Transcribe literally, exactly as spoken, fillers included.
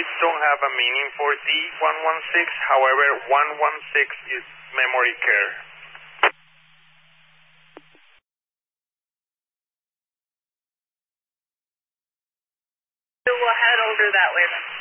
dates don't have a meaning for D one one six. However, one one six is memory care. So we'll head over that way then.